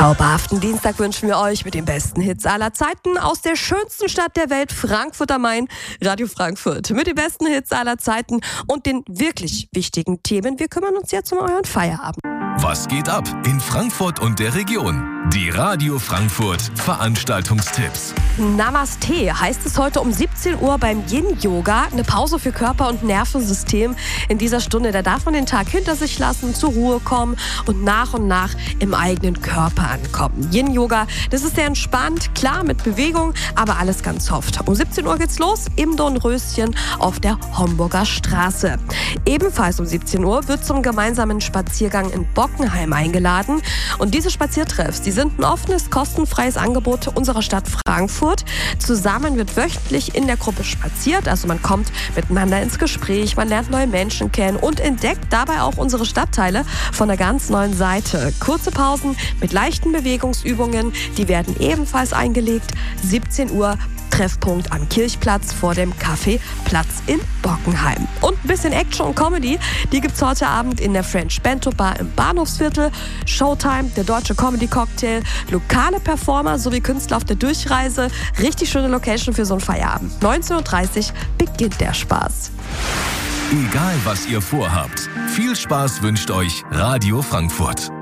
Zauberhaften Dienstag wünschen wir euch mit den besten Hits aller Zeiten aus der schönsten Stadt der Welt, Frankfurt am Main, Radio Frankfurt. Mit den besten Hits aller Zeiten und den wirklich wichtigen Themen. Wir kümmern uns jetzt um euren Feierabend. Was geht ab in Frankfurt und der Region? Die Radio Frankfurt Veranstaltungstipps. Namaste heißt es heute um 17 Uhr beim Yin-Yoga. Eine Pause für Körper und Nervensystem. In dieser Stunde, da darf man den Tag hinter sich lassen, zur Ruhe kommen und nach im eigenen Körper ankommen. Yin-Yoga, das ist sehr entspannt, klar mit Bewegung, aber alles ganz soft. Um 17 Uhr geht's los im Dornröschen auf der Homburger Straße. Ebenfalls um 17 Uhr wird zum gemeinsamen Spaziergang in Bockenheim eingeladen. Und diese Spaziertreffs, die sind ein offenes, kostenfreies Angebot unserer Stadt Frankfurt. Zusammen wird wöchentlich in der Gruppe spaziert, also man kommt miteinander ins Gespräch, man lernt neue Menschen kennen und entdeckt dabei auch unsere Stadtteile von einer ganz neuen Seite. Kurze Pausen mit leichten Bewegungsübungen, die werden ebenfalls eingelegt. 17 Uhr Treffpunkt am Kirchplatz vor dem Café Platz in Bockenheim. Und ein bisschen Action und Comedy, die gibt's heute Abend in der French Bento Bar im Bahnhofsviertel. Showtime, der deutsche Comedy Cocktail, lokale Performer sowie Künstler auf der Durchreise. Richtig schöne Location für so einen Feierabend. 19:30 Uhr beginnt der Spaß. Egal was ihr vorhabt, viel Spaß wünscht euch Radio Frankfurt.